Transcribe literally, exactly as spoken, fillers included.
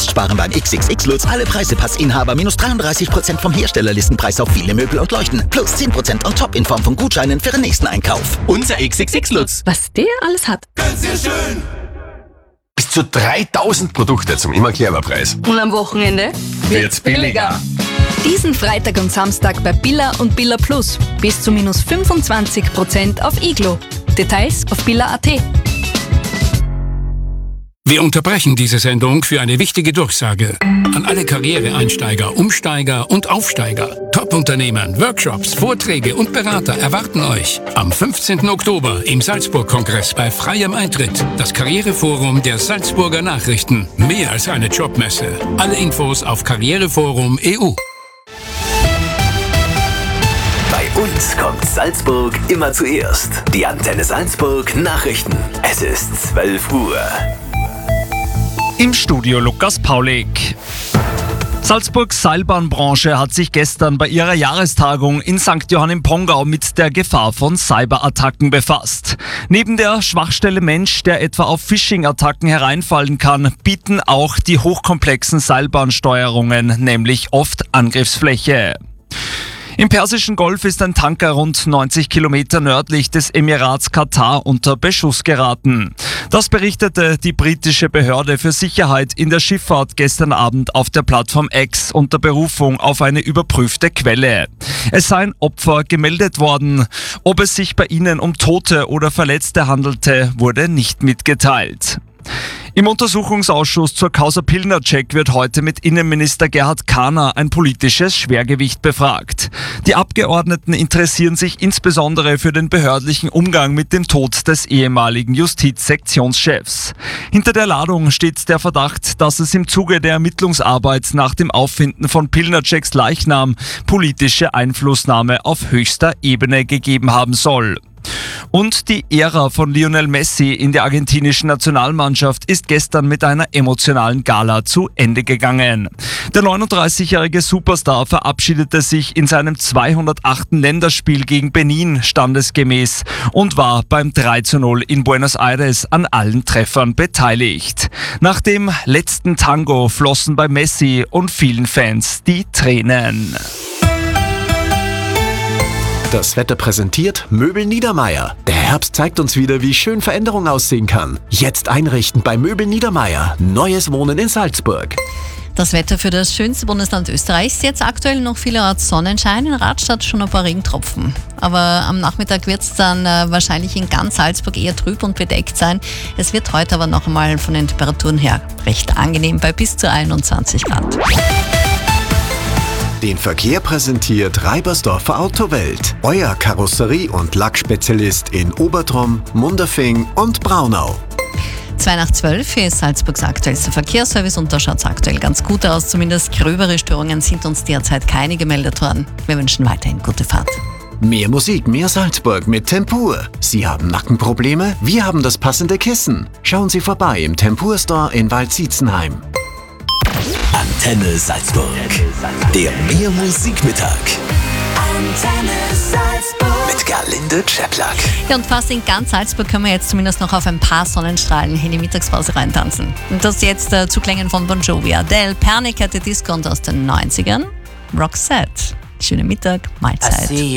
Jetzt sparen beim X X X Lutz alle Preisepassinhaber minus dreiunddreißig Prozent vom Herstellerlistenpreis auf viele Möbel und Leuchten. Plus zehn Prozent on top in Form von Gutscheinen für den nächsten Einkauf. Unser X X X Lutz. Was der alles hat. Ganz sehr schön. Bis zu dreitausend Produkte zum immer Clever-Preis. Und am Wochenende wird's billiger. Diesen Freitag und Samstag bei Billa und Billa Plus. Bis zu minus fünfundzwanzig Prozent auf Iglo. Details auf billa punkt at. Wir unterbrechen diese Sendung für eine wichtige Durchsage. An alle Karriereeinsteiger, Umsteiger und Aufsteiger. Top-Unternehmen, Workshops, Vorträge und Berater erwarten euch am fünfzehnten Oktober im Salzburg-Kongress bei freiem Eintritt. Das Karriereforum der Salzburger Nachrichten. Mehr als eine Jobmesse. Alle Infos auf karriereforum punkt e u. Bei uns kommt Salzburg immer zuerst. Die Antenne Salzburg Nachrichten. Es ist zwölf Uhr. Im Studio Lukas Paulik. Salzburgs Seilbahnbranche hat sich gestern bei ihrer Jahrestagung in Sankt Johann im Pongau mit der Gefahr von Cyberattacken befasst. Neben der Schwachstelle Mensch, der etwa auf Phishing-Attacken hereinfallen kann, bieten auch die hochkomplexen Seilbahnsteuerungen nämlich oft Angriffsfläche. Im Persischen Golf ist ein Tanker rund neunzig Kilometer nördlich des Emirats Katar unter Beschuss geraten. Das berichtete die britische Behörde für Sicherheit in der Schifffahrt gestern Abend auf der Plattform X unter Berufung auf eine überprüfte Quelle. Es seien Opfer gemeldet worden. Ob es sich bei ihnen um Tote oder Verletzte handelte, wurde nicht mitgeteilt. Im Untersuchungsausschuss zur Causa Pilnacek wird heute mit Innenminister Gerhard Kahner ein politisches Schwergewicht befragt. Die Abgeordneten interessieren sich insbesondere für den behördlichen Umgang mit dem Tod des ehemaligen Justizsektionschefs. Hinter der Ladung steht der Verdacht, dass es im Zuge der Ermittlungsarbeit nach dem Auffinden von Pilnaceks Leichnam politische Einflussnahme auf höchster Ebene gegeben haben soll. Und die Ära von Lionel Messi in der argentinischen Nationalmannschaft ist gestern mit einer emotionalen Gala zu Ende gegangen. Der neununddreißigjährige Superstar verabschiedete sich in seinem zweihundertachten Länderspiel gegen Benin standesgemäß und war beim drei zu null in Buenos Aires an allen Treffern beteiligt. Nach dem letzten Tango flossen bei Messi und vielen Fans die Tränen. Das Wetter präsentiert Möbel Niedermaier. Der Herbst zeigt uns wieder, wie schön Veränderung aussehen kann. Jetzt einrichten bei Möbel Niedermaier. Neues Wohnen in Salzburg. Das Wetter für das schönste Bundesland Österreichs. Jetzt aktuell noch vielerorts Sonnenschein, in Radstadt schon ein paar Regentropfen. Aber am Nachmittag wird es dann äh, wahrscheinlich in ganz Salzburg eher trüb und bedeckt sein. Es wird heute aber noch einmal von den Temperaturen her recht angenehm bei bis zu einundzwanzig Grad. Den Verkehr präsentiert Reibersdorfer Autowelt. Euer Karosserie- und Lackspezialist in Obertrum, Munderfing und Braunau. zwei nach zwölf, hier ist Salzburgs aktuellster Verkehrsservice und da schaut es aktuell ganz gut aus. Zumindest gröbere Störungen sind uns derzeit keine gemeldet worden. Wir wünschen weiterhin gute Fahrt. Mehr Musik, mehr Salzburg mit Tempur. Sie haben Nackenprobleme? Wir haben das passende Kissen. Schauen Sie vorbei im Tempur Store in Waldsietzenheim. Antenne Salzburg. Der Mehr Musikmittag. Antenne Salzburg. Mit Gerlinde Czeplak. Ja, und fast in ganz Salzburg können wir jetzt zumindest noch auf ein paar Sonnenstrahlen in die Mittagspause reintanzen. Und das jetzt äh, zu Klängen von Bon Jovi, Adele, Panic at the Disco und aus den neunzigern. Roxette. Schönen Mittag, Mahlzeit.